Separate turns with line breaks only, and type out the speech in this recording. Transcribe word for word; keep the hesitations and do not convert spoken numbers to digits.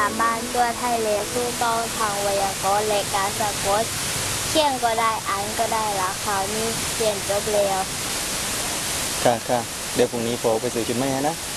การบ้านตัวไทยเรียนสู้ต้องทางไวยากรณ์และการสะกดเขียนก็ได้อ่านก็ได้ละคราวนี้เรียนจบแล้ว
ค่ะค่ะเดี๋ยวพรุ่งนี้พอไปซื้อชุดใหม่ให้นะ